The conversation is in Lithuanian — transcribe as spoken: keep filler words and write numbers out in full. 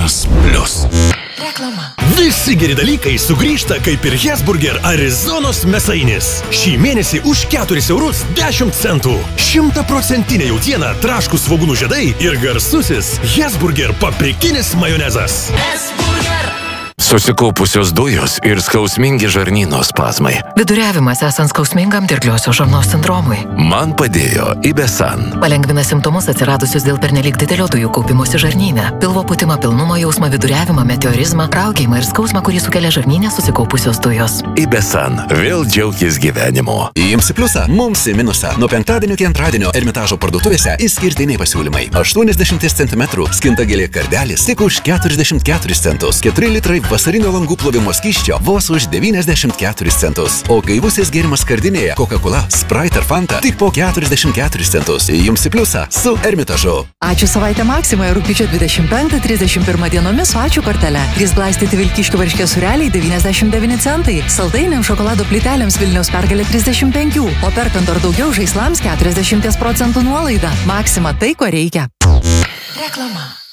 vienas plius. Reklama. Visi geri dalykai sugrįžta kaip ir Hesburger Arizonos mėsainis. Šį mėnesį už keturis eurus dešimt centų. Šimtaprocentinė jautiena, traškus svogūnų žiedai ir garsusis Hesburger paprikinis majonezas. Hesburger. Susikaupusios dujos ir skausmingi žarnyno spazmai. Viduriavimas esant skausmingam dirgliosios žarnos sindromui. Man padėjo Ibesan. Palengvina simptomus atsiradusius dėl pernelyg didelio dujų kaupimosi žarnyne. Pilvo pūtimą, pilnumo jausmą, viduriavimą, meteorizmą, raugėjimą ir skausmą, kurį sukelia žarnyne susikaupusios dujos. Ibesan. Vėl džiaukis gyvenimu. Jums į pliusą, mums į minusą. Nuo penktadienio iki antradienio Ermitažo parduotuvėse išskirtiniai pasiūlymai. aštuoniasdešimt centimetrų skintagėlė kardelis tik už keturiasdešimt keturis centus. keturi litrai vasarinio langų plovimo skysčio vos už devyniasdešimt keturis centus. O gaivusis gėrimas skardinėje Coca-Cola, Sprite ar Fanta tik po keturiasdešimt keturis centus. Jums į pliusą su Ermitažu. Ačiū savaitę Maksimoje rugpjūčio dvidešimt penktą trisdešimt pirmą dienomis su ačiū kortele. trys glaistyti Vilkiškių varškės sūreliai devyniasdešimt devyni centai. Saldainiams šokolado plytelėms Vilniaus pergalė trisdešimt penki. O perkant ar daugiau žaislams keturiasdešimt procentų nuolaida. Maksima tai, ko reikia. Reklama.